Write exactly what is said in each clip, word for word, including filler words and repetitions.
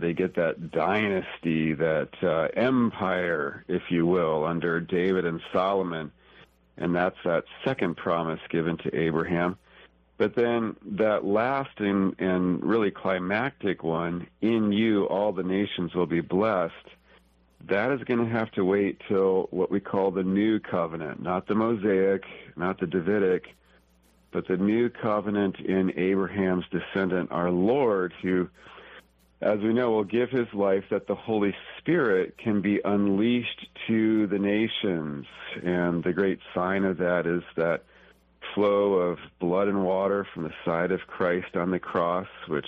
they get that dynasty, that uh, empire, if you will, under David and Solomon. And that's that second promise given to Abraham. But then that last and, and really climactic one, in you all the nations will be blessed, that is going to have to wait till what we call the new covenant, not the Mosaic, not the Davidic, but the new covenant in Abraham's descendant, our Lord, who, as we know, will give his life that the Holy Spirit can be unleashed to the nations. And the great sign of that is that flow of blood and water from the side of Christ on the cross, which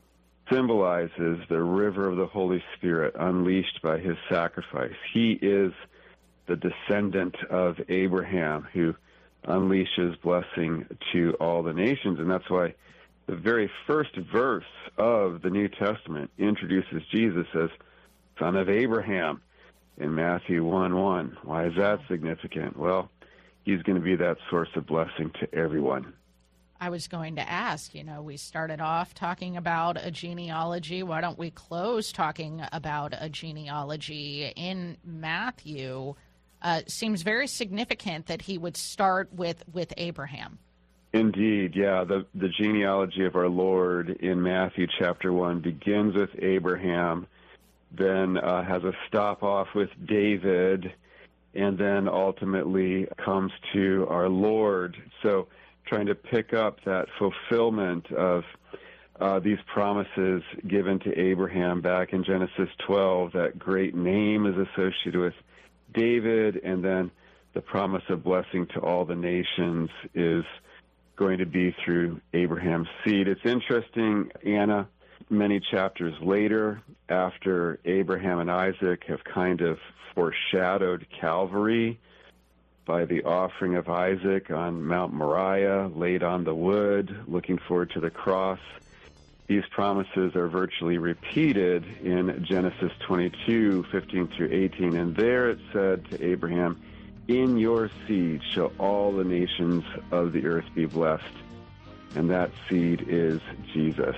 symbolizes the river of the Holy Spirit unleashed by his sacrifice. He is the descendant of Abraham who unleashes blessing to all the nations. And that's why the very first verse of the New Testament introduces Jesus as son of Abraham in Matthew one one. Why is that significant? Well, he's going to be that source of blessing to everyone. I was going to ask, you know, we started off talking about a genealogy. Why don't we close talking about a genealogy in Matthew? Uh, seems very significant that he would start with, with Abraham. Indeed, yeah. The, the genealogy of our Lord in Matthew chapter one begins with Abraham, then uh, has a stop off with David, and then ultimately comes to our Lord. So trying to pick up that fulfillment of uh, these promises given to Abraham back in Genesis twelve. That great name is associated with David, and then the promise of blessing to all the nations is going to be through Abraham's seed. It's interesting, Anna, many chapters later, after Abraham and Isaac have kind of foreshadowed Calvary by the offering of Isaac on Mount Moriah, laid on the wood, looking forward to the cross. These promises are virtually repeated in Genesis twenty-two, fifteen through eighteen. And there it said to Abraham, in your seed shall all the nations of the earth be blessed. And that seed is Jesus.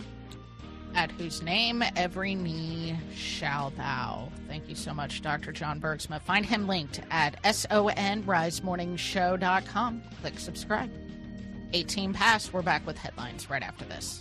At whose name every knee shall bow. Thank you so much, Doctor John Bergsma. Find him linked at son rise morning show dot com. Click subscribe. eighteen past. We're back with headlines right after this.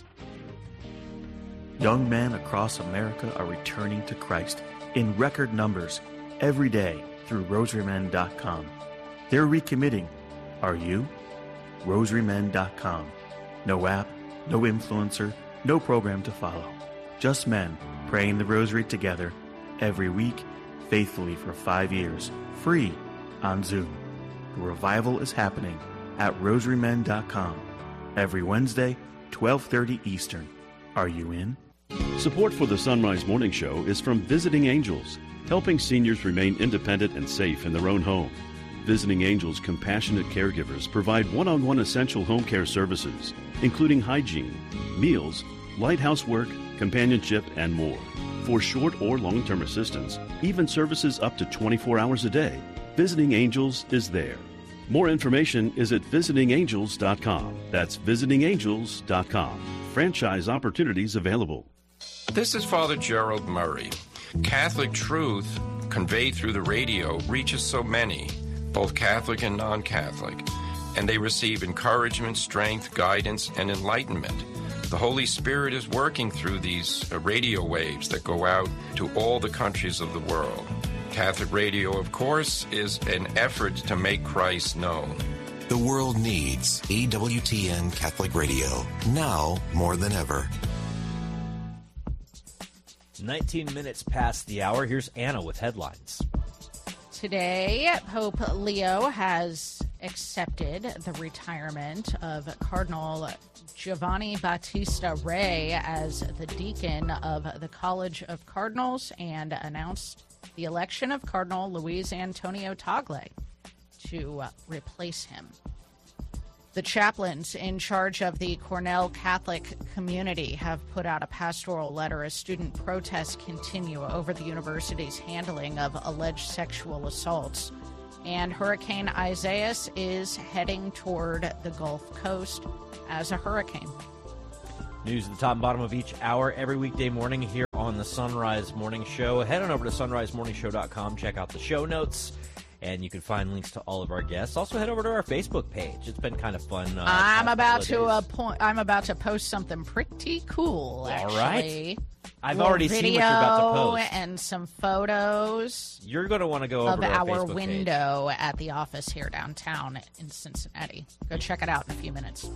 Young men across America are returning to Christ in record numbers every day through rosary men dot com. They're recommitting. Are you? rosary men dot com. No app, no influencer, no program to follow. Just men praying the rosary together every week, faithfully for five years, free on Zoom. The revival is happening at rosary men dot com every Wednesday, twelve thirty Eastern. Are you in? Support for the Sunrise Morning Show is from Visiting Angels, helping seniors remain independent and safe in their own home. Visiting Angels compassionate caregivers provide one-on-one essential home care services, including hygiene, meals, light housework, companionship, and more. For short or long-term assistance, even services up to twenty-four hours a day, Visiting Angels is there. More information is at visiting angels dot com. That's visiting angels dot com. Franchise opportunities available. This is Father Gerald Murray. Catholic truth conveyed through the radio reaches so many, both Catholic and non-Catholic, and they receive encouragement, strength, guidance, and enlightenment. The Holy Spirit is working through these uh, radio waves that go out to all the countries of the world. Catholic radio, of course, is an effort to make Christ known. The world needs E W T N Catholic Radio, now more than ever. nineteen minutes past the hour. Here's Anna with headlines. Today, Pope Leo has accepted the retirement of Cardinal Giovanni Battista Re as the deacon of the College of Cardinals and announced the election of Cardinal Luis Antonio Tagle to replace him. The chaplains in charge of the Cornell Catholic community have put out a pastoral letter as student protests continue over the university's handling of alleged sexual assaults. And Hurricane Isaias is heading toward the Gulf Coast as a hurricane. News at the top and bottom of each hour every weekday morning here on on the Sunrise Morning Show. Head on over to sunrise morning show dot com. Check out the show notes, and you can find links to all of our guests. Also, head over to our Facebook page. It's been kind of fun. Uh, I'm about to uh, point. I'm about to post something pretty cool. Actually. All right. I've Little already seen what you're about to post. And some photos. You're going to want to go over of to our, our Facebook window page. at the office here downtown in Cincinnati. Go check it out in a few minutes.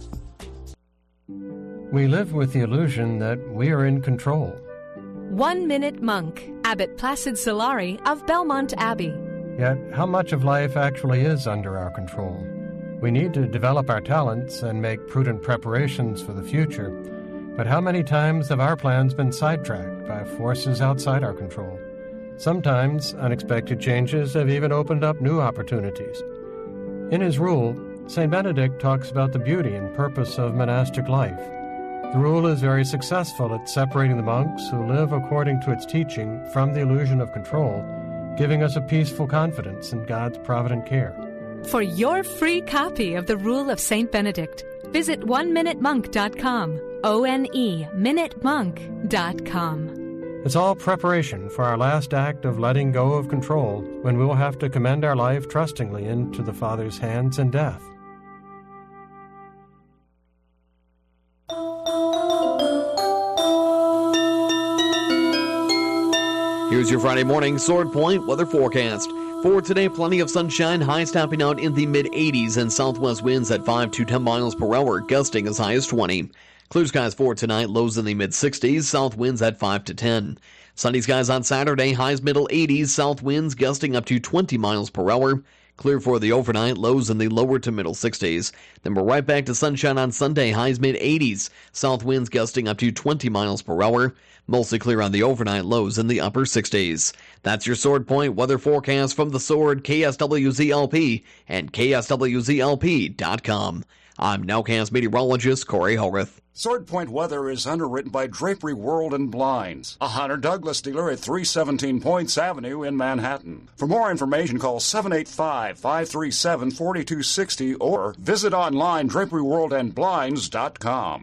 We live with the illusion that we are in control. One Minute Monk, Abbot Placid Solari of Belmont Abbey. Yet, how much of life actually is under our control? We need to develop our talents and make prudent preparations for the future. But how many times have our plans been sidetracked by forces outside our control? Sometimes unexpected changes have even opened up new opportunities. In his rule, Saint Benedict talks about the beauty and purpose of monastic life. The rule is very successful at separating the monks who live according to its teaching from the illusion of control, giving us a peaceful confidence in God's provident care. For your free copy of the Rule of Saint Benedict, visit one minute monk dot com. O N E, minute monk dot com. It's all preparation for our last act of letting go of control, when we will have to commend our life trustingly into the Father's hands in death. Here's your Friday morning Sword Point weather forecast. For today, plenty of sunshine, highs topping out in the mid eighties and southwest winds at five to ten miles per hour, gusting as high as twenty. Clear skies for tonight, lows in the mid sixties, south winds at five to ten. Sunny skies on Saturday, highs middle eighties, south winds gusting up to twenty miles per hour. Clear for the overnight, lows in the lower to middle sixties. Then we're right back to sunshine on Sunday, highs mid eighties, south winds gusting up to twenty miles per hour. Mostly clear on the overnight, lows in the upper sixties. That's your Sword Point weather forecast from the Sword, K S W Z L P, and K S W Z L P dot com. I'm Nowcast meteorologist Corey Holrith. Sword Point weather is underwritten by Drapery World and Blinds, a Hunter Douglas dealer at three seventeen Points Avenue in Manhattan. For more information, call seven eight five, five three seven, four two six zero or visit online drapery world and blinds dot com.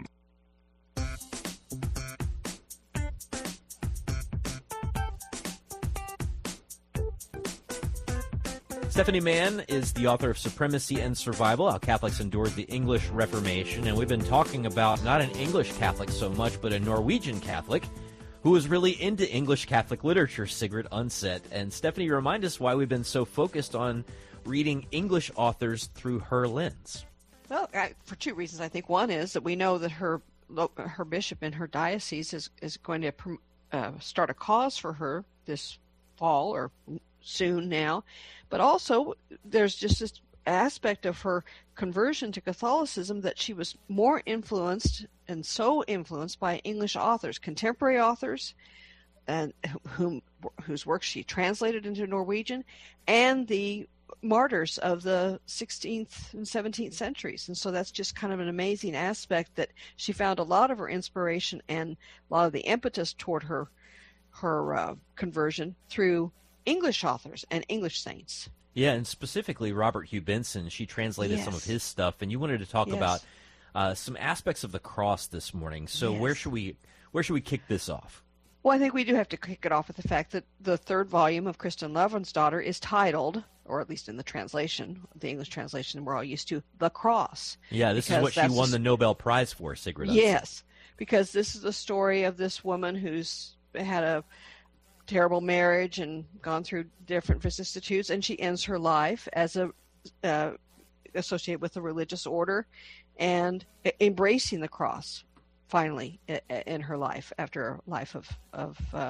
Stephanie Mann is the author of Supremacy and Survival, How Catholics Endured the English Reformation. And we've been talking about not an English Catholic so much, but a Norwegian Catholic who was really into English Catholic literature, Sigrid Undset. And Stephanie, remind us why we've been so focused on reading English authors through her lens. Well, I, for two reasons. I think one is that we know that her her bishop in her diocese is, is going to uh, start a cause for her this fall or soon now. But also, there's just this aspect of her conversion to Catholicism that she was more influenced and so influenced by English authors, contemporary authors, and whom whose work she translated into Norwegian, and the martyrs of the sixteenth and seventeenth centuries. And so that's just kind of an amazing aspect that she found a lot of her inspiration and a lot of the impetus toward her her uh, conversion through English authors and English saints. Yeah, and specifically Robert Hugh Benson. She translated yes. some of his stuff, and you wanted to talk yes. about uh, some aspects of the cross this morning. So yes. where should we where should we kick this off? Well, I think we do have to kick it off with the fact that the third volume of Kristin Lavransdatter is titled, or at least in the translation, the English translation we're all used to, The Cross. Yeah, this is what she won the Nobel Prize for, Sigrid. Yes, because this is the story of this woman who's had a terrible marriage and gone through different vicissitudes, and she ends her life as a uh, associated with a religious order and embracing the cross finally in her life after a life of of uh,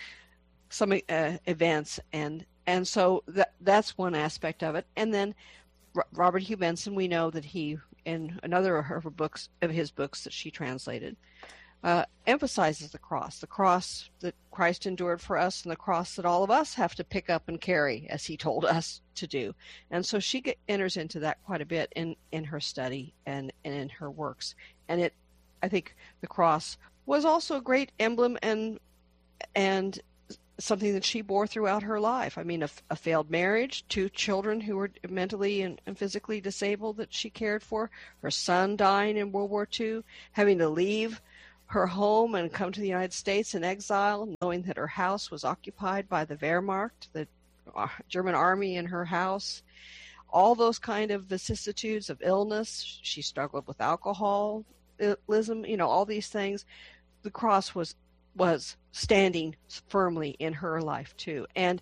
some uh, events, and and so that that's one aspect of it. And then R- Robert Hugh Benson, we know that he, in another of her books of his books that she translated, Uh, emphasizes the cross, the cross that Christ endured for us and the cross that all of us have to pick up and carry, as he told us to do. And so she get, enters into that quite a bit in, in her study and, and in her works. And it, I think the cross was also a great emblem and and something that she bore throughout her life. I mean, a, a failed marriage, two children who were mentally and, and physically disabled that she cared for, her son dying in World War Two, having to leave her home and come to the United States in exile, knowing that her house was occupied by the Wehrmacht, the German army in her house. All those kind of vicissitudes of illness. She struggled with alcoholism, you know, all these things. The cross was was standing firmly in her life too. And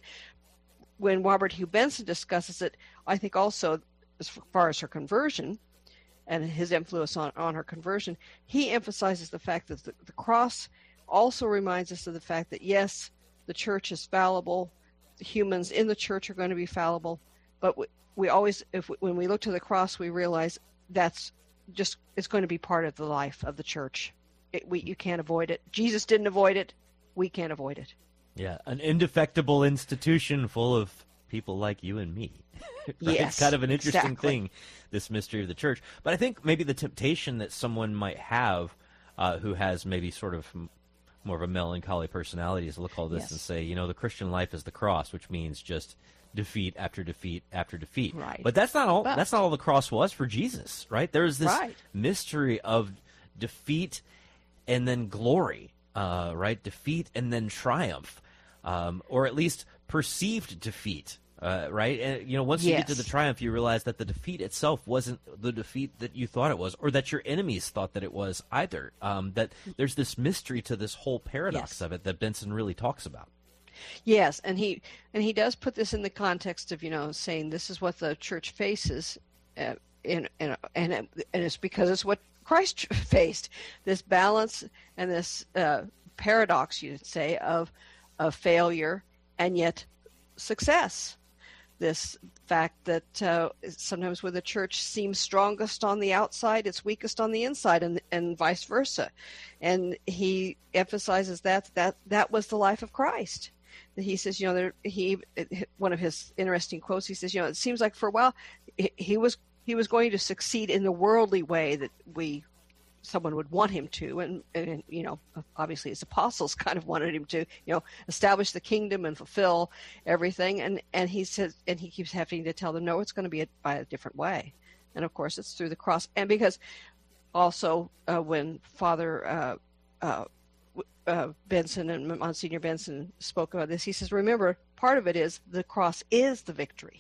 when Robert Hugh Benson discusses it, I think also as far as her conversion and his influence on, on her conversion, he emphasizes the fact that the, the cross also reminds us of the fact that, yes, the church is fallible. The humans in the church are going to be fallible. But we, we always, if we, when we look to the cross, we realize that's just, it's going to be part of the life of the church. It, we, you can't avoid it. Jesus didn't avoid it. We can't avoid it. Yeah, an indefectible institution full of people like you and me. Right? Yes, it's kind of an interesting exactly. thing, this mystery of the church. But I think maybe the temptation that someone might have uh, who has maybe sort of more of a melancholy personality is to look at all this Yes. and say, you know, the Christian life is the cross, which means just defeat after defeat after defeat. Right. But that's not all. But- that's not all the cross was for Jesus, right? There's this Right. mystery of defeat and then glory, uh, right? Defeat and then triumph, um, or at least perceived defeat, uh, right? And you know, once you get to Yes. the triumph, you realize that the defeat itself wasn't the defeat that you thought it was, or that your enemies thought that it was either. Um, that there's this mystery to this whole paradox Yes. of it that Benson really talks about. Yes, and he and he does put this in the context of, you know, saying this is what the church faces, uh, in, in, and and it's because it's what Christ faced, this balance and this uh, paradox, you'd say, of of failure and yet success. This fact that uh, sometimes when the church seems strongest on the outside, it's weakest on the inside, and and vice versa. And he emphasizes that that that was the life of Christ. He says, you know, there, he one of his interesting quotes. He says, you know, it seems like for a while he, he was he was going to succeed in the worldly way that we someone would want him to, and, and you know, obviously his apostles kind of wanted him to, you know, establish the kingdom and fulfill everything. And and he says, and he keeps having to tell them, no, it's going to be a, by a different way. And of course, it's through the cross. And because also uh, when Father uh, uh, uh, Benson and Monsignor Benson spoke about this, he says, remember, part of it is the cross is the victory,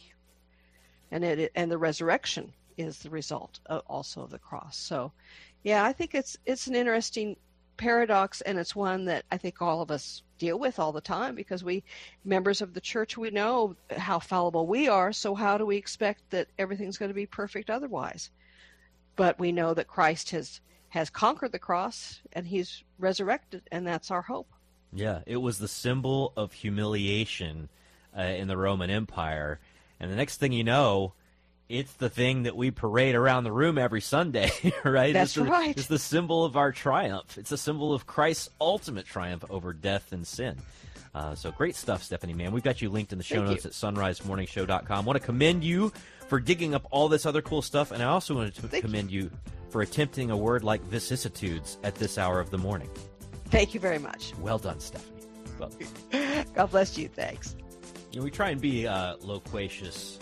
and it and the resurrection is the result of, also of the cross. So, yeah, I think it's it's an interesting paradox, and it's one that I think all of us deal with all the time, because we, members of the church, we know how fallible we are, so how do we expect that everything's going to be perfect otherwise? But we know that Christ has, has conquered the cross, and he's resurrected, and that's our hope. Yeah, it was the symbol of humiliation uh, in the Roman Empire, and the next thing you know, it's the thing that we parade around the room every Sunday, right? That's it's the, right. It's the symbol of our triumph. It's a symbol of Christ's ultimate triumph over death and sin. Uh, so great stuff, Stephanie, man. We've got you linked in the show Thank notes you. at sunrise morning show dot com. I want to commend you for digging up all this other cool stuff, and I also wanted to Thank commend you. you for attempting a word like vicissitudes at this hour of the morning. Thank you very much. Well done, Stephanie. Well, God bless you. Thanks. you know, we try and be uh, loquacious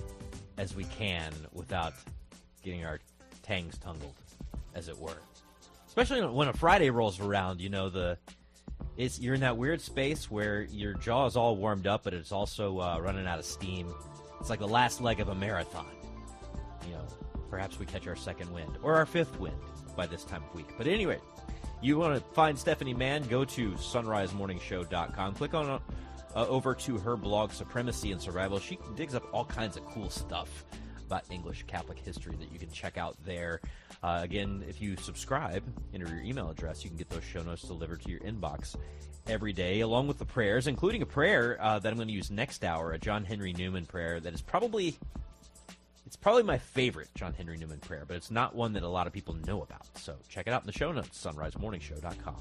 as we can without getting our tangs tangled, as it were. Especially when a Friday rolls around, you know, the it's you're in that weird space where your jaw is all warmed up, but it's also uh, running out of steam. It's like the last leg of a marathon. You know, perhaps we catch our second wind or our fifth wind by this time of week. But anyway, you want to find Stephanie Mann, go to sunrise morning show dot com. Click on uh, over to her blog, Supremacy and Survival. She digs up all kinds of cool stuff about English Catholic history that you can check out there. Uh, again, if you subscribe, enter your email address, you can get those show notes delivered to your inbox every day, along with the prayers, including a prayer uh, that I'm going to use next hour, a John Henry Newman prayer that is probably... It's probably my favorite John Henry Newman prayer, but it's not one that a lot of people know about. So check it out in the show notes, sunrise morning show dot com.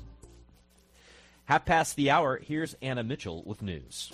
Half past the hour, here's Anna Mitchell with news.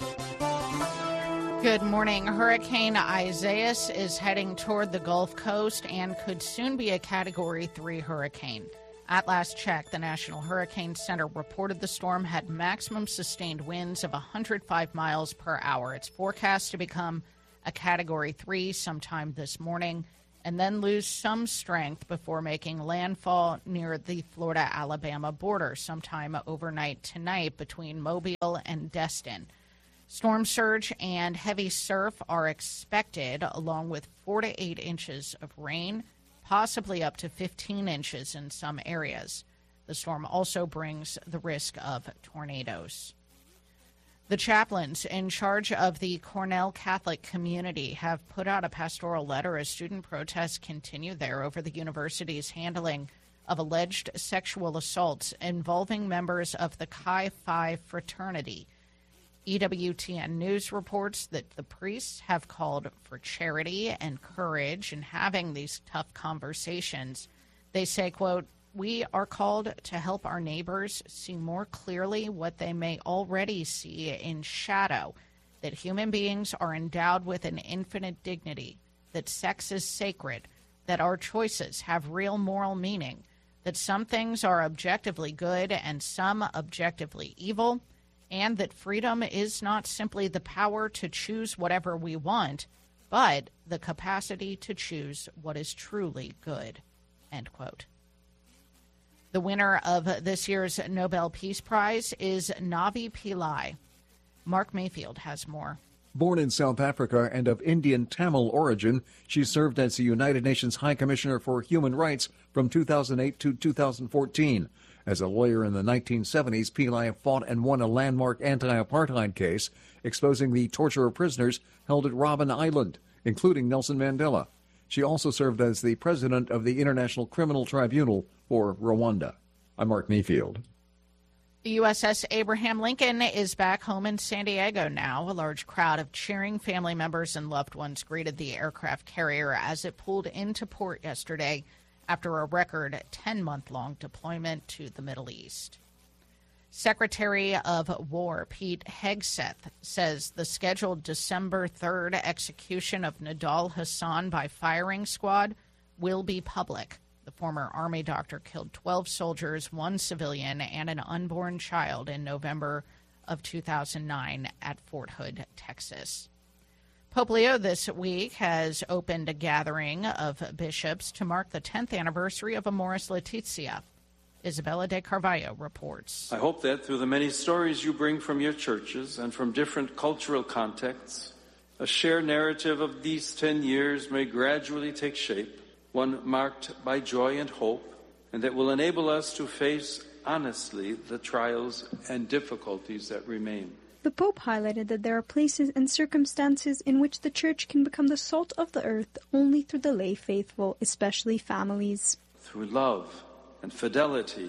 Good morning. Hurricane Isaias is heading toward the Gulf Coast and could soon be a Category three hurricane. At last check, the National Hurricane Center reported the storm had maximum sustained winds of one hundred five miles per hour. It's forecast to become a Category three sometime this morning and then lose some strength before making landfall near the Florida-Alabama border sometime overnight tonight between Mobile and Destin. Storm surge and heavy surf are expected, along with four to eight inches of rain, possibly up to fifteen inches in some areas. The storm also brings the risk of tornadoes. The chaplains in charge of the Cornell Catholic community have put out a pastoral letter as student protests continue there over the university's handling of alleged sexual assaults involving members of the Chi Phi fraternity. E W T N News reports that the priests have called for charity and courage in having these tough conversations. They say, quote, "We are called to help our neighbors see more clearly what they may already see in shadow, that human beings are endowed with an infinite dignity, that sex is sacred, that our choices have real moral meaning, that some things are objectively good and some objectively evil, and that freedom is not simply the power to choose whatever we want, but the capacity to choose what is truly good," end quote. The winner of this year's Nobel Peace Prize is Navi Pillai. Mark Mayfield has more. Born in South Africa and of Indian Tamil origin, she served as the United Nations High Commissioner for Human Rights from two thousand eight to two thousand fourteen. As a lawyer in the nineteen seventies, Pillai fought and won a landmark anti-apartheid case exposing the torture of prisoners held at Robben Island, including Nelson Mandela. She also served as the president of the International Criminal Tribunal for Rwanda. I'm Mark Mayfield. The U S S Abraham Lincoln is back home in San Diego now. A large crowd of cheering family members and loved ones greeted the aircraft carrier as it pulled into port yesterday after a record ten-month-long deployment to the Middle East. Secretary of War Pete Hegseth says the scheduled December third execution of Nidal Hasan by firing squad will be public. The former Army doctor killed twelve soldiers, one civilian, and an unborn child in November of two thousand nine at Fort Hood, Texas. Pope Leo this week has opened a gathering of bishops to mark the tenth anniversary of Amoris Laetitia. Isabella de Carvalho reports. I hope that through the many stories you bring from your churches and from different cultural contexts, a shared narrative of these ten years may gradually take shape, one marked by joy and hope, and that will enable us to face honestly the trials and difficulties that remain. The Pope highlighted that there are places and circumstances in which the Church can become the salt of the earth only through the lay faithful, especially families. Through love and fidelity,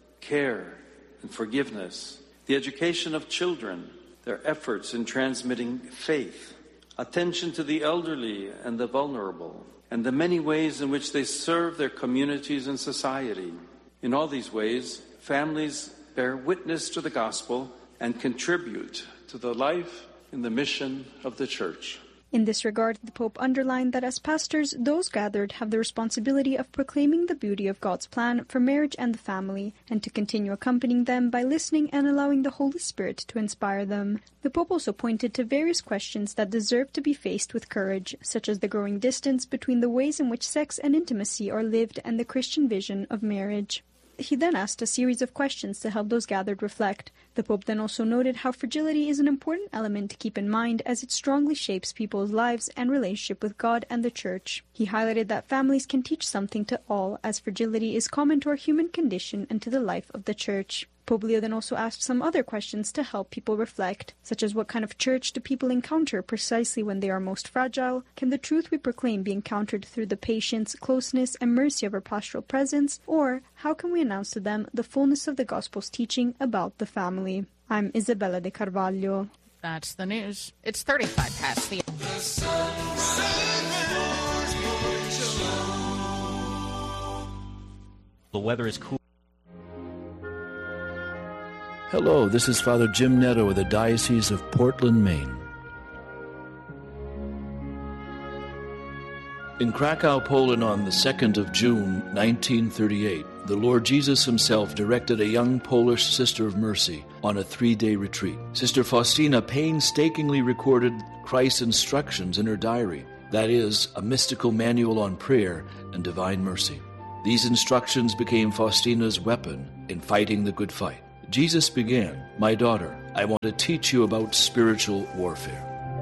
care and forgiveness, the education of children, their efforts in transmitting faith, attention to the elderly and the vulnerable, and the many ways in which they serve their communities and society. In all these ways, families bear witness to the gospel and contribute to the life and the mission of the Church. In this regard, the Pope underlined that as pastors, those gathered have the responsibility of proclaiming the beauty of God's plan for marriage and the family, and to continue accompanying them by listening and allowing the Holy Spirit to inspire them. The Pope also pointed to various questions that deserve to be faced with courage, such as the growing distance between the ways in which sex and intimacy are lived and the Christian vision of marriage. He then asked a series of questions to help those gathered reflect. The Pope then also noted how fragility is an important element to keep in mind as it strongly shapes people's lives and relationship with God and the Church. He highlighted that families can teach something to all, as fragility is common to our human condition and to the life of the Church. Pope Leo then also asked some other questions to help people reflect, such as what kind of church do people encounter precisely when they are most fragile? Can the truth we proclaim be encountered through the patience, closeness, and mercy of our pastoral presence? Or how can we announce to them the fullness of the Gospel's teaching about the family? I'm Isabella de Carvalho. That's the news. It's thirty-five past the... The weather is cool. Hello, this is Father Jim Netto of the Diocese of Portland, Maine. In Krakow, Poland on the second of June, nineteen thirty-eight, the Lord Jesus himself directed a young Polish Sister of Mercy on a three-day retreat. Sister Faustina painstakingly recorded Christ's instructions in her diary. that is, a mystical manual on prayer and divine mercy. These instructions became Faustina's weapon in fighting the good fight. Jesus began, "My daughter, I want to teach you about spiritual warfare."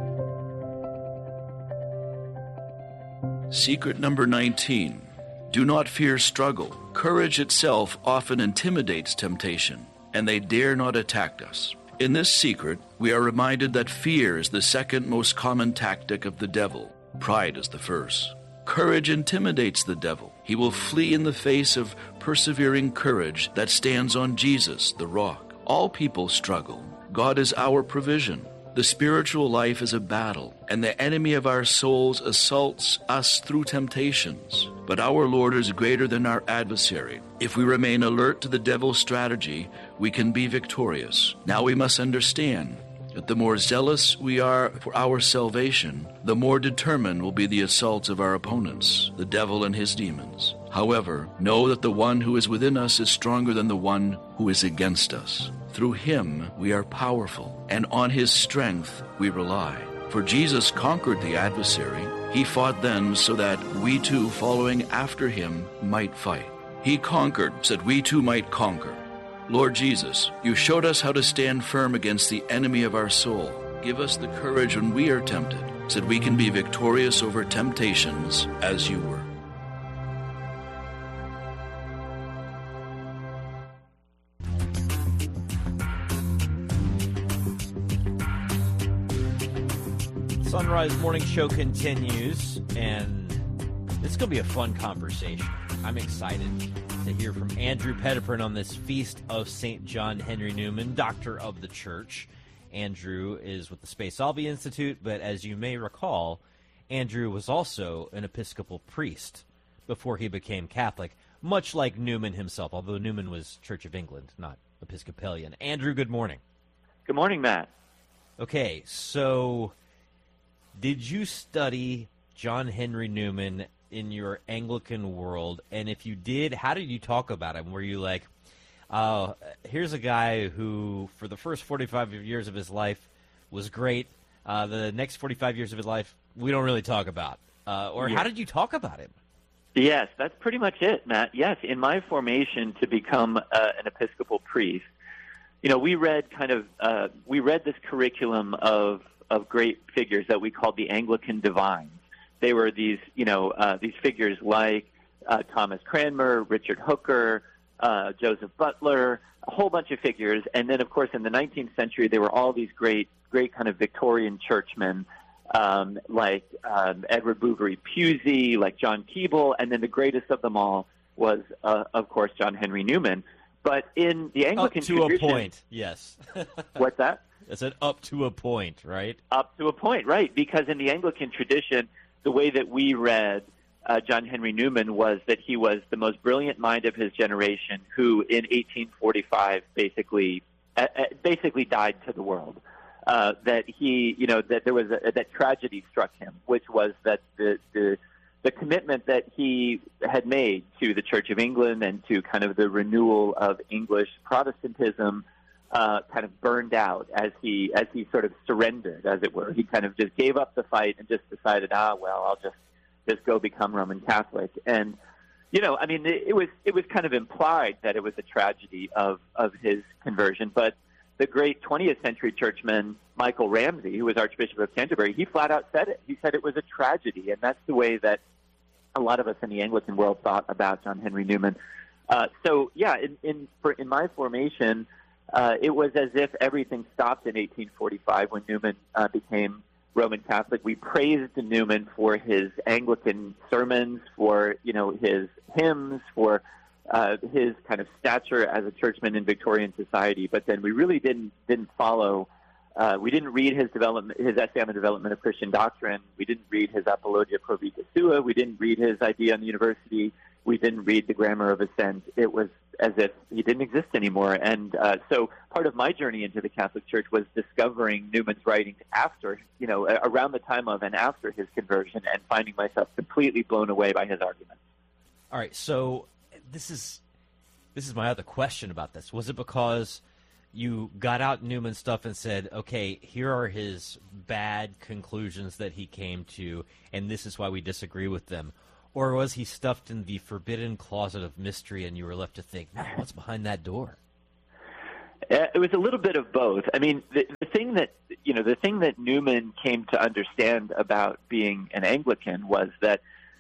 Secret number nineteen. Do not fear struggle. Courage itself often intimidates temptation, and they dare not attack us. In this secret, we are reminded that fear is the second most common tactic of the devil. Pride is the first. Courage intimidates the devil. He will flee in the face of persevering courage that stands on Jesus, the rock. All people struggle. God is our provision. The spiritual life is a battle, and the enemy of our souls assaults us through temptations. But our Lord is greater than our adversary. If we remain alert to the devil's strategy, we can be victorious. Now we must understand that the more zealous we are for our salvation, the more determined will be the assaults of our opponents, the devil and his demons. However, know that the one who is within us is stronger than the one who is against us. Through him we are powerful, and on his strength we rely. For Jesus conquered the adversary. He fought then so that we too, following after him, might fight. He conquered so that we too might conquer. Lord Jesus, you showed us how to stand firm against the enemy of our soul. Give us the courage when we are tempted, so that we can be victorious over temptations as you were. Sunrise Morning Show continues, and this is going to be a fun conversation. I'm excited to hear from Andrew Petiprin on this feast of Saint John Henry Newman, Doctor of the Church. Andrew is with the Space-Alvi Institute, but as you may recall, Andrew was also an Episcopal priest before he became Catholic, much like Newman himself, although Newman was Church of England, not Episcopalian. Andrew, good morning. Good morning, Matt. Okay, so did you study John Henry Newman in your Anglican world? And if you did, how did you talk about him? Were you like, uh, here's a guy who, for the first forty-five years of his life, was great. Uh, the next forty-five years of his life, we don't really talk about. Uh, or Yeah. how did you talk about him? Yes, that's pretty much it, Matt. Yes, in my formation to become uh, an Episcopal priest, you know, we read kind of, uh, we read this curriculum of, of great figures that we called the Anglican divines. They were these, you know, uh, these figures like uh, Thomas Cranmer, Richard Hooker, uh, Joseph Butler, a whole bunch of figures. And then, of course, in the nineteenth century, there were all these great, great kind of Victorian churchmen um, like um, Edward Bouverie Pusey, like John Keble, and then the greatest of them all was, uh, of course, John Henry Newman. But in the Anglican Up to tradition, a point, yes. What's that? I said up to a point, right? Up to a point, right? Because in the Anglican tradition, the way that we read uh, John Henry Newman was that he was the most brilliant mind of his generation, who in eighteen forty-five basically uh, basically died to the world. Uh, that he, you know, that there was a, that tragedy struck him, which was that the, the the commitment that he had made to the Church of England and to kind of the renewal of English Protestantism uh, kind of burned out as he as he sort of surrendered, as it were. He kind of just gave up the fight and just decided, ah, well, I'll just just go become Roman Catholic. And you know, I mean, it, it was it was kind of implied that it was a tragedy of of his conversion, but the great twentieth century churchman Michael Ramsey, who was Archbishop of Canterbury, he flat out said it. He said it was a tragedy, and that's the way that a lot of us in the Anglican world thought about John Henry Newman. Uh, so, yeah, in in, for, in my formation, uh, it was as if everything stopped in eighteen forty-five when Newman uh, became Roman Catholic. We praised Newman for his Anglican sermons, for you know his hymns, for Uh, his kind of stature as a churchman in Victorian society, but then we really didn't didn't follow. Uh, we didn't read his development, his essay on the development of Christian doctrine. We didn't read his Apologia Pro Vita Sua. We didn't read his idea on the university. We didn't read the Grammar of Assent. It was as if he didn't exist anymore. And uh, so part of my journey into the Catholic Church was discovering Newman's writings after, you know, around the time of and after his conversion, and finding myself completely blown away by his arguments. All right, so This is this is my other question about this. Was it because you got out Newman's stuff and said, okay, here are his bad conclusions that he came to, and this is why we disagree with them? Or was he stuffed in the forbidden closet of mystery and you were left to think, man, what's behind that door? Uh, It was a little bit of both. I mean, the, the thing that you know, the thing that Newman came to understand about being an Anglican was that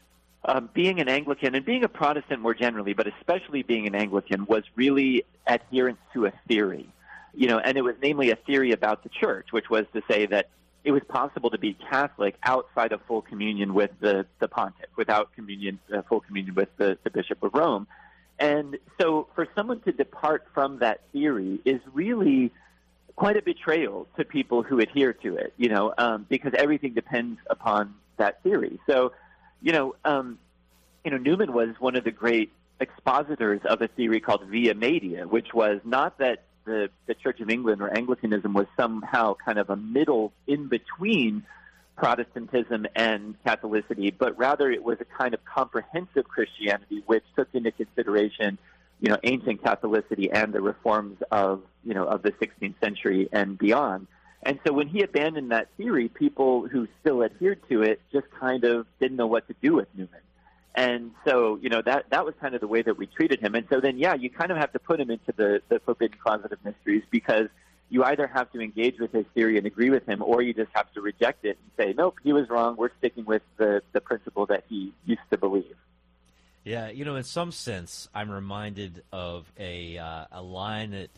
um, being an Anglican and being a Protestant more generally, but especially being an Anglican, was really adherence to a theory. You know, and it was namely a theory about the Church, which was to say that it was possible to be Catholic outside of full communion with the, the pontiff, without communion, uh, full communion with the, the Bishop of Rome. And so for someone to depart from that theory is really quite a betrayal to people who adhere to it, you know, um, because everything depends upon that theory. So, you know, um, you know, Newman was one of the great expositors of a theory called Via Media, which was not that the, the Church of England or Anglicanism was somehow kind of a middle in between Protestantism and Catholicity, but rather it was a kind of comprehensive Christianity which took into consideration, you know, ancient Catholicity and the reforms of, you know, of the sixteenth century and beyond. And so when he abandoned that theory, people who still adhered to it just kind of didn't know what to do with Newman. And so, you know, that that was kind of the way that we treated him. And so then, yeah, you kind of have to put him into the, the forbidden closet of mysteries, because you either have to engage with his theory and agree with him, or you just have to reject it and say, nope, he was wrong. We're sticking with the, the principle that he used to believe. Yeah, you know, in some sense, I'm reminded of a uh, a line that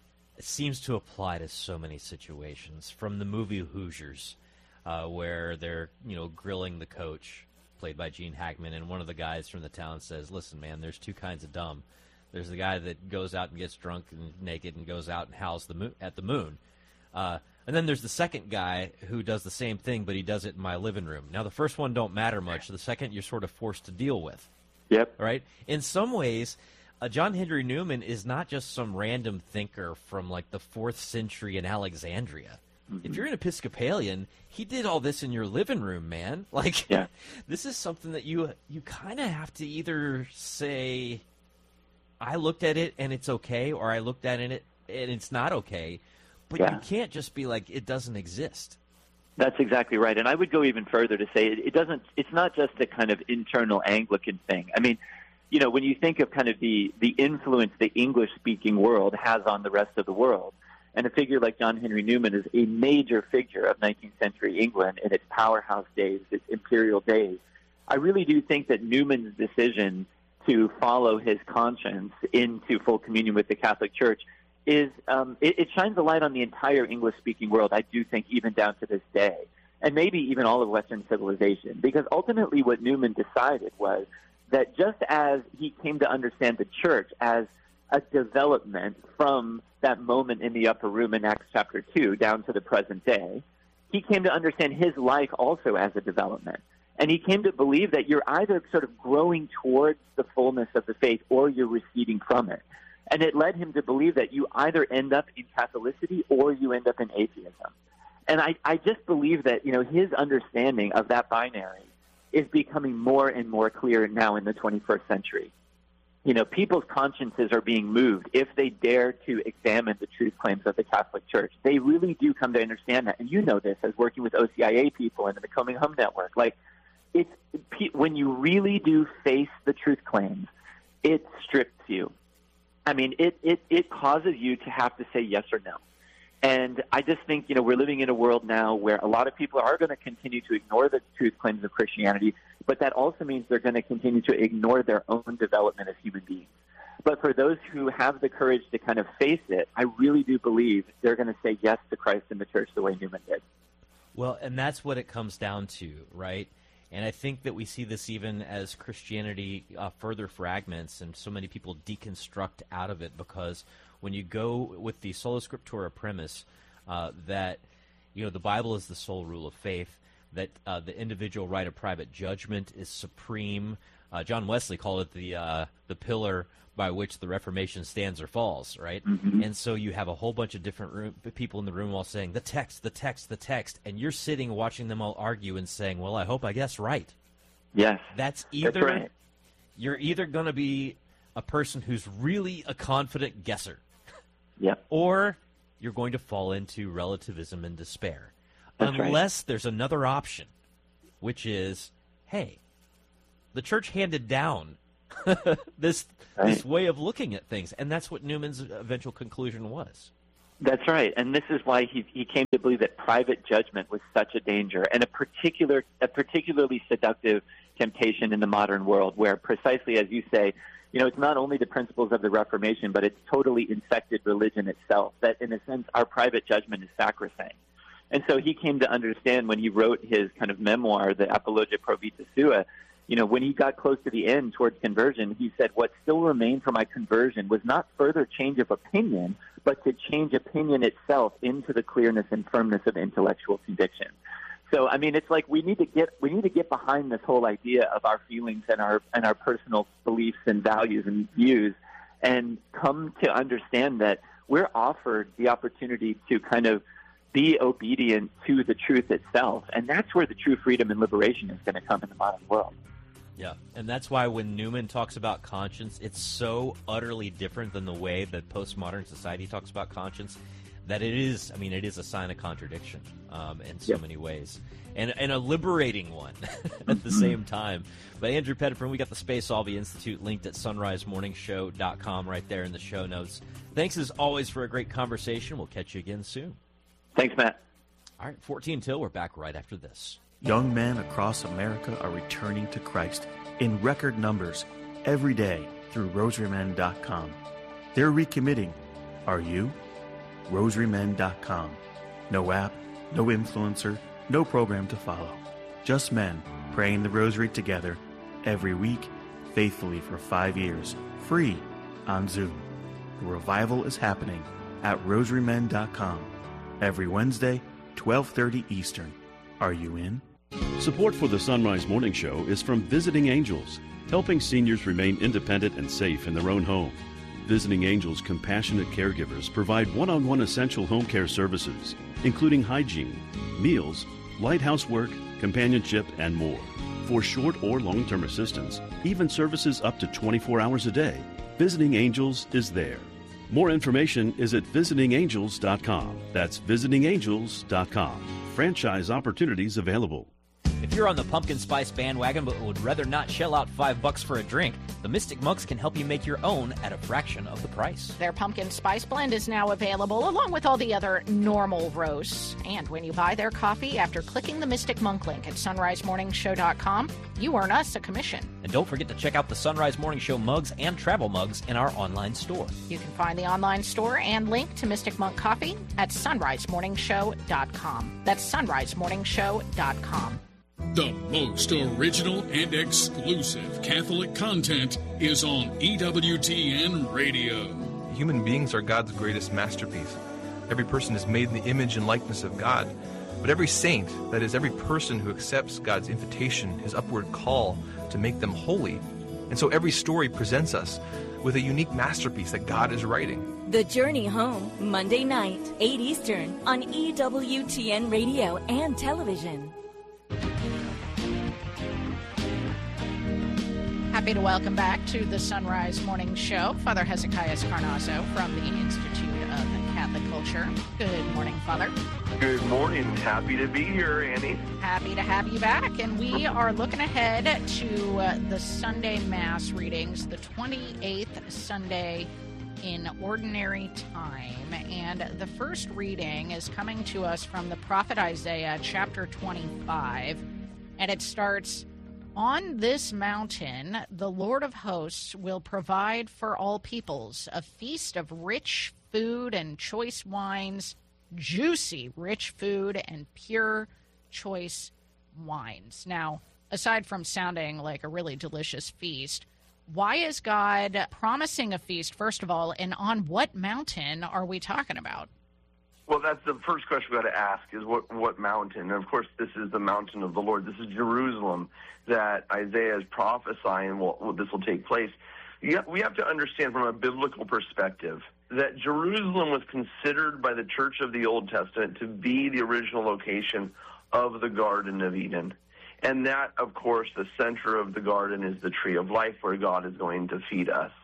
seems to apply to so many situations from the movie Hoosiers, uh, where they're, you know, grilling the coach, played by Gene Hackman, and one of the guys from the town says, listen, man, there's two kinds of dumb. There's the guy that goes out and gets drunk and naked and goes out and howls the moon, at the moon. Uh, and then there's the second guy who does the same thing, but he does it in my living room. Now, the first one don't matter much. The second you're sort of forced to deal with. Yep. Right? In some ways, uh, John Henry Newman is not just some random thinker from, like, the fourth century in Alexandria. Mm-hmm. If you're an Episcopalian, he did all this in your living room, man. Like, yeah. This is something that you you kind of have to either say, I looked at it and it's okay, or I looked at it and it's not okay. But yeah. you can't just be like, it doesn't exist. That's exactly right. And I would go even further to say it, it doesn't, it's not just a kind of internal Anglican thing. I mean, you know, when you think of kind of the, the influence the English-speaking world has on the rest of the world, and a figure like John Henry Newman is a major figure of nineteenth century England in its powerhouse days, its imperial days, I really do think that Newman's decision to follow his conscience into full communion with the Catholic Church is um, it, it shines a light on the entire English-speaking world, I do think, even down to this day, and maybe even all of Western civilization, because ultimately what Newman decided was that just as he came to understand the Church as a development from that moment in the upper room in Acts chapter two down to the present day, he came to understand his life also as a development. And he came to believe that you're either sort of growing towards the fullness of the faith or you're receding from it. And it led him to believe that you either end up in Catholicity or you end up in atheism. And I, I just believe that, you know, his understanding of that binary is becoming more and more clear now in the twenty-first century. You know, people's consciences are being moved if they dare to examine the truth claims of the Catholic Church. They really do come to understand that. And you know this as working with O C I A people and the Becoming Hum Network. Like, it's when you really do face the truth claims, it strips you. I mean, it, it, it causes you to have to say yes or no. And I just think, you know, we're living in a world now where a lot of people are going to continue to ignore the truth claims of Christianity, but that also means they're going to continue to ignore their own development as human beings. But for those who have the courage to kind of face it, I really do believe they're going to say yes to Christ and the Church the way Newman did. Well, and that's what it comes down to, right? And I think that we see this even as Christianity uh, further fragments and so many people deconstruct out of it, because when you go with the sola scriptura premise uh, that, you know, the Bible is the sole rule of faith, that uh, the individual right of private judgment is supreme. Uh, John Wesley called it the uh, the pillar by which the Reformation stands or falls, right? Mm-hmm. And so you have a whole bunch of different room, people in the room all saying, the text, the text, the text, and you're sitting watching them all argue and saying, well, I hope I guess right. Yes. That's either, That's right. You're either going to be a person who's really a confident guesser, yeah, or you're going to fall into relativism and despair. That's Unless right. there's another option, which is, hey, the church handed down this right. this way of looking at things, and that's what Newman's eventual conclusion was. That's right, and this is why he he came to believe that private judgment was such a danger and a particular a particularly seductive temptation in the modern world, where precisely as you say, you know, it's not only the principles of the Reformation, but it's totally infected religion itself. That in a sense, our private judgment is sacrosanct. And so he came to understand when he wrote his kind of memoir, the Apologia Pro Vita Sua, you know, when he got close to the end towards conversion, he said, what still remained for my conversion was not further change of opinion, but to change opinion itself into the clearness and firmness of intellectual conviction. So, I mean, it's like we need to get we need to get behind this whole idea of our feelings and our and our personal beliefs and values and views, and come to understand that we're offered the opportunity to kind of be obedient to the truth itself, and that's where the true freedom and liberation is going to come in the modern world. Yeah, and that's why when Newman talks about conscience, it's so utterly different than the way that postmodern society talks about conscience that it is, I mean, it is a sign of contradiction um, in so yep. many ways, and and a liberating one at the same time. But Andrew Pettiford, we got the Space Olvie Institute linked at sunrise morning show dot com right there in the show notes. Thanks as always for a great conversation. We'll catch you again soon. Thanks, Matt. All right, fourteen till. We're back right after this. Young men across America are returning to Christ in record numbers every day through rosary men dot com. They're recommitting. Are you? rosary men dot com. No app, no influencer, no program to follow. Just men praying the rosary together every week, faithfully for five years, free on Zoom. The revival is happening at rosary men dot com every Wednesday, twelve thirty Eastern. Are you in? Support for the Sunrise Morning Show is from Visiting Angels, helping seniors remain independent and safe in their own home. Visiting Angels compassionate caregivers provide one-on-one essential home care services, including hygiene, meals, light housework, companionship, and more. For short or long-term assistance, even services up to twenty-four hours a day, Visiting Angels is there. More information is at visiting angels dot com. That's visiting angels dot com. Franchise opportunities available. If you're on the pumpkin spice bandwagon but would rather not shell out five bucks for a drink, the Mystic Monks can help you make your own at a fraction of the price. Their pumpkin spice blend is now available along with all the other normal roasts. And when you buy their coffee after clicking the Mystic Monk link at sunrise morning show dot com, you earn us a commission. And don't forget to check out the Sunrise Morning Show mugs and travel mugs in our online store. You can find the online store and link to Mystic Monk Coffee at sunrise morning show dot com. That's sunrise morning show dot com. The most original and exclusive Catholic content is on E W T N Radio. Human beings are God's greatest masterpiece. Every person is made in the image and likeness of God. But every saint, that is, every person who accepts God's invitation, his upward call to make them holy. And so every story presents us with a unique masterpiece that God is writing. The Journey Home, Monday night, eight Eastern, on E W T N Radio and television. Happy to welcome back to the Sunrise Morning Show, Father Hezekiah Carnazzo from the Institute of Catholic Culture. Good morning, Father. Good morning. Happy to be here, Annie. Happy to have you back. And we are looking ahead to uh, the Sunday Mass readings, the twenty-eighth Sunday in Ordinary Time. And the first reading is coming to us from the prophet Isaiah, chapter twenty-five. And it starts, "On this mountain, the Lord of hosts will provide for all peoples a feast of rich food and choice wines, juicy, rich food and pure, choice wines." Now, aside from sounding like a really delicious feast, why is God promising a feast, first of all, and on what mountain are we talking about? Well, that's the first question we've got to ask is what, what mountain? And, of course, this is the mountain of the Lord. This is Jerusalem that Isaiah is prophesying well, well, this will take place. You have, we have to understand from a biblical perspective that Jerusalem was considered by the Church of the Old Testament to be the original location of the Garden of Eden. And that, of course, the center of the garden is the tree of life where God is going to feed us.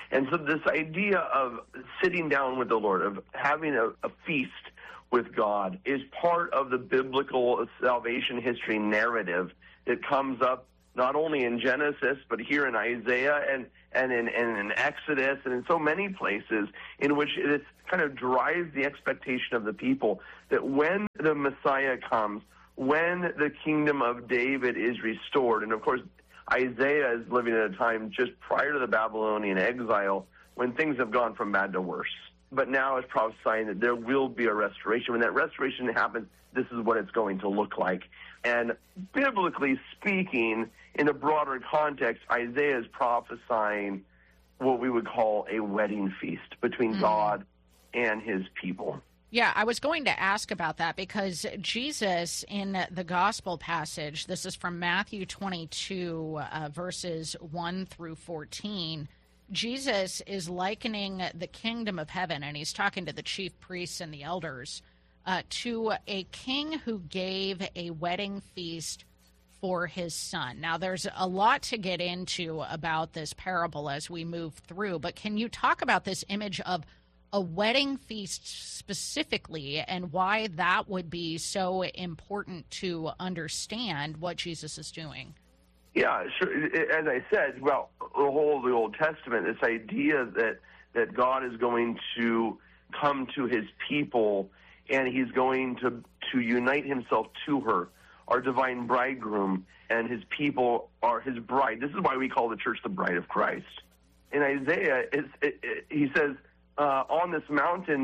And so this idea of sitting down with the Lord, of having a, a feast with God, is part of the biblical salvation history narrative that comes up not only in Genesis, but here in Isaiah and, and, in, and in Exodus and in so many places, in which it kind of drives the expectation of the people that when the Messiah comes, when the kingdom of David is restored, and of course Isaiah is living at a time just prior to the Babylonian exile when things have gone from bad to worse. But now it's prophesying that there will be a restoration. When that restoration happens, this is what it's going to look like. And biblically speaking, in a broader context, Isaiah is prophesying what we would call a wedding feast between mm. God and his people. Yeah, I was going to ask about that because Jesus in the gospel passage, this is from Matthew twenty-two, uh, verses one through fourteen, Jesus is likening the kingdom of heaven, and he's talking to the chief priests and the elders, uh, to a king who gave a wedding feast for his son. Now, there's a lot to get into about this parable as we move through, but can you talk about this image of a wedding feast specifically and why that would be so important to understand what Jesus is doing? Yeah, sure. As I said, well, the whole of the Old Testament, this idea that, that God is going to come to his people and he's going to, to unite himself to her, our divine bridegroom, and his people are his bride. This is why we call the church the bride of Christ. In Isaiah, it's, it, it, he says, uh, on this mountain,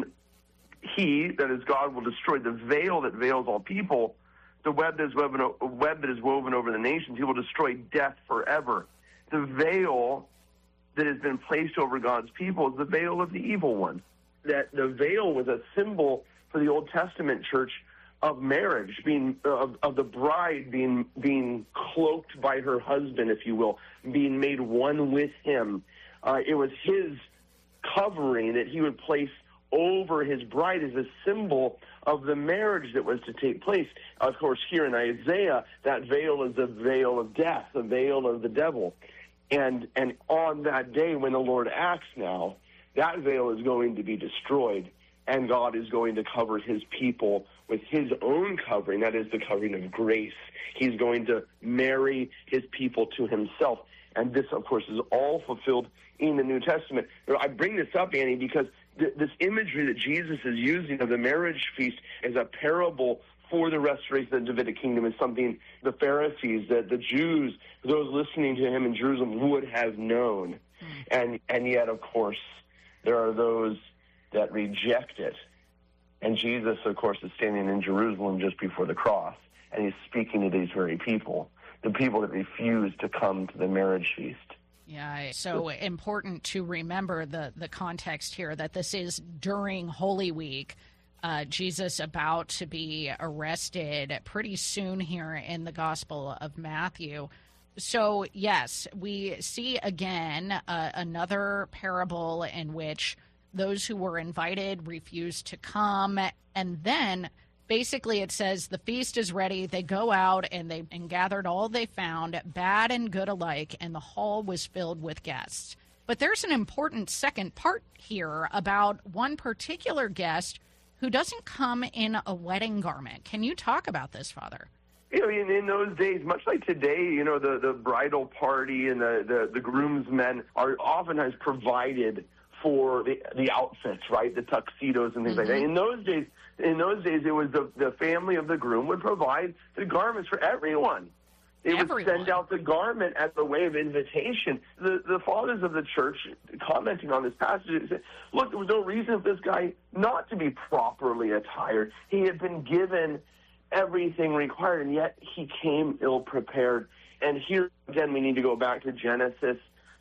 he, that is God, will destroy the veil that veils all people, the web that is woven, web that is woven over the nations. He will destroy death forever. The veil that has been placed over God's people is the veil of the evil one. That the veil was a symbol for the Old Testament church of marriage, being of, of the bride being being cloaked by her husband, if you will, being made one with him. Uh, it was his covering that he would place over his bride as a symbol of the marriage that was to take place. Of course, here in Isaiah, that veil is a veil of death, a veil of the devil. And and on that day when the Lord acts now, that veil is going to be destroyed, and God is going to cover his people with his own covering. That is the covering of grace. He's going to marry his people to himself. And this, of course, is all fulfilled in the New Testament. I bring this up, Annie, because th- this imagery that Jesus is using of the marriage feast as a parable for the restoration of the Davidic kingdom is something the Pharisees, the, the Jews, those listening to him in Jerusalem would have known. Mm. And and yet, of course, there are those that reject it. And Jesus, of course, is standing in Jerusalem just before the cross, and he's speaking to these very people, the people that refuse to come to the marriage feast. Yeah, it's so important to remember the, the context here, that this is during Holy Week. Uh, Jesus about to be arrested pretty soon here in the Gospel of Matthew. So, yes, we see again uh, another parable in which those who were invited refused to come, and then basically it says the feast is ready. They go out and they and gathered all they found, bad and good alike, and the hall was filled with guests. But there's an important second part here about one particular guest who doesn't come in a wedding garment. Can you talk about this, Father? You know, in, in those days, much like today, you know, the, the bridal party and the, the, the groomsmen are oftentimes provided for the the outfits, right, the tuxedos and things mm-hmm. like that. In those days, in those days, it was the the family of the groom would provide the garments for everyone. They Everyone. would send out the garment as a way of invitation. The the fathers of the church, commenting on this passage, said, look, there was no reason for this guy not to be properly attired. He had been given everything required, and yet he came ill-prepared. And here, again, we need to go back to Genesis,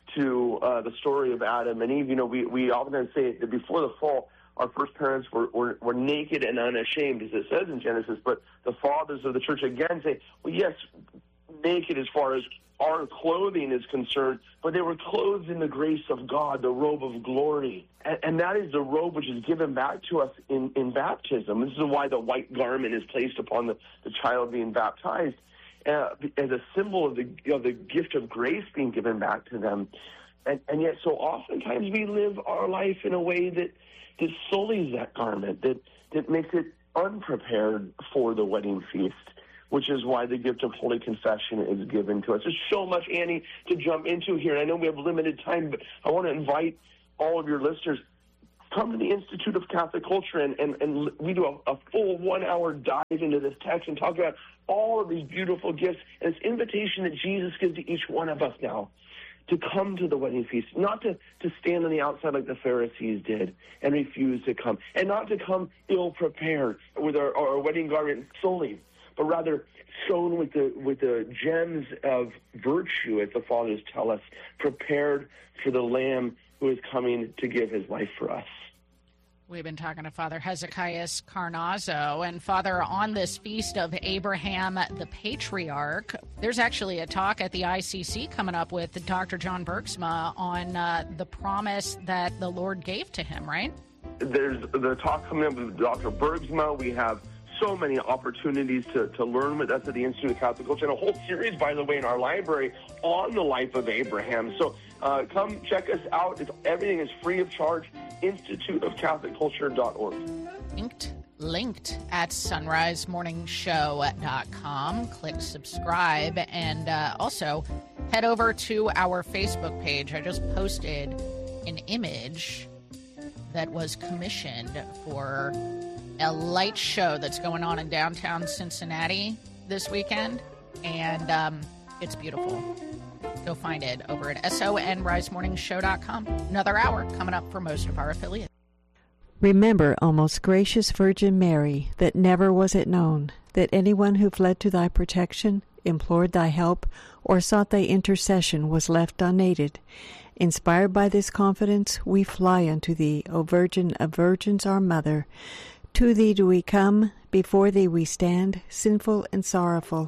to uh, the story of Adam and Eve. You know, we, we often say that before the fall, our first parents were, were, were naked and unashamed, as it says in Genesis, but the fathers of the church again say, well, yes, naked as far as our clothing is concerned, but they were clothed in the grace of God, the robe of glory. And, and that is the robe which is given back to us in, in baptism. This is why the white garment is placed upon the, the child being baptized. Uh, as a symbol of the of the gift of grace being given back to them. And, and yet so oftentimes we live our life in a way that, that sullies that garment, that, that makes it unprepared for the wedding feast, which is why the gift of Holy Confession is given to us. There's so much, Annie, to jump into here. And I know we have limited time, but I want to invite all of your listeners, come to the Institute of Catholic Culture, and, and, and we do a, a full one-hour dive into this text and talk about all of these beautiful gifts and this invitation that Jesus gives to each one of us now to come to the wedding feast, not to, to stand on the outside like the Pharisees did and refuse to come, and not to come ill-prepared with our, our wedding garment solely, but rather sewn with the with the gems of virtue, as the Fathers tell us, prepared for the Lamb who is coming to give his life for us. We've been talking to Father Hezekiah Carnazzo. And Father, on this feast of Abraham the Patriarch, there's actually a talk at the I C C coming up with Doctor John Bergsma on uh, the promise that the Lord gave to him, right? There's the talk coming up with Doctor Bergsma. We have so many opportunities to, to learn with us at the Institute of Catholic Culture, and a whole series, by the way, in our library on the life of Abraham. So uh, come check us out. It's, everything is free of charge. institute of catholic culture dot org. Linked, linked at sunrise morning show dot com. Click subscribe, and uh, also head over to our Facebook page. I just posted an image that was commissioned for a light show that's going on in downtown Cincinnati this weekend, and um, it's beautiful. Go find it over at sunrise morning show dot com. Another hour coming up for most of our affiliates. Remember, O most gracious Virgin Mary, that never was it known that anyone who fled to thy protection, implored thy help, or sought thy intercession was left unaided. Inspired by this confidence, we fly unto thee, O Virgin of Virgins, our Mother. To thee do we come, before thee we stand, sinful and sorrowful.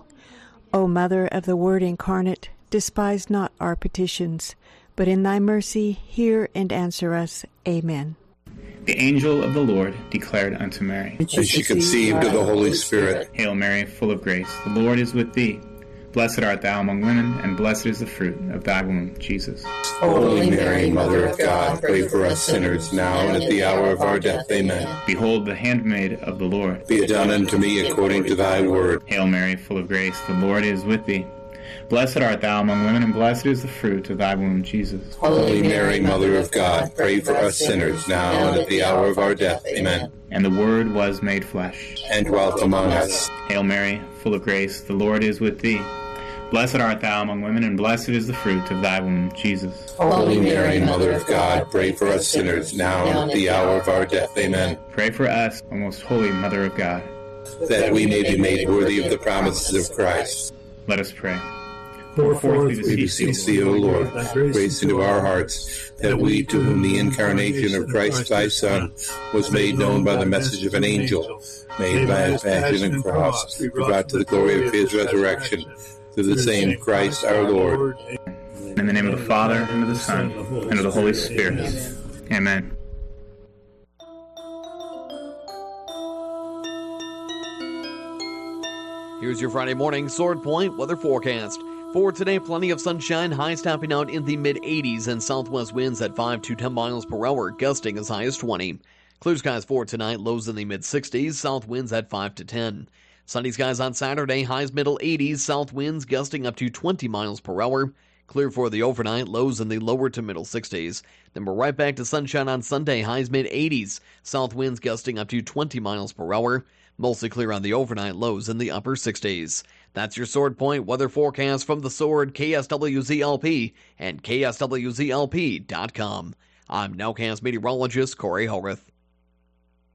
O Mother of the Word incarnate, despise not our petitions, but in thy mercy hear and answer us. Amen. The angel of the Lord declared unto Mary, and she conceived of the Holy Spirit. Hail Mary, full of grace, the Lord is with thee. Blessed art thou among women, and blessed is the fruit of thy womb, Jesus. Holy Mary, Mother of God, pray for us sinners, now and at the hour of our death. Amen. Behold, the handmaid of the Lord. Be it done unto me according to thy word. Hail Mary, full of grace, the Lord is with thee. Blessed art thou among women, and blessed is the fruit of thy womb, Jesus. Holy Mary, Mother of God, pray for us sinners, now and at the hour of our death. Amen. And the Word was made flesh, and dwelt among us. Hail Mary, full of grace, the Lord is with thee. Blessed art thou among women, and blessed is the fruit of thy womb, Jesus. Holy Mary, Mother of God, pray for us sinners, now and at the hour of our death. Amen. Pray for us, O most holy Mother of God, that we may be made worthy of the promises of Christ. Let us pray. Pour forth, we beseech thee, O Lord, grace into our hearts, that we, to whom the incarnation of Christ thy Son was made known by the message of an angel, made by his passion and cross, be brought to the glory of his resurrection, through the same Christ our Lord. In the name of the Father, and of the Son, and of the Holy Spirit. Amen. Here's your Friday morning Sword Point weather forecast. For today, plenty of sunshine, highs topping out in the mid eighties, and southwest winds at five to ten miles per hour, gusting as high as twenty. Clear skies for tonight, lows in the mid sixties, south winds at five to ten. Sunny skies on Saturday, highs middle eighties, south winds gusting up to twenty miles per hour. Clear for the overnight, lows in the lower to middle sixties. Then we're right back to sunshine on Sunday, highs mid eighties, south winds gusting up to twenty miles per hour. Mostly clear on the overnight, lows in the upper sixties. That's your Sword Point weather forecast from the Sword, K S W Z L P, and K S W Z L P dot com. I'm Nowcast meteorologist Corey Horeth.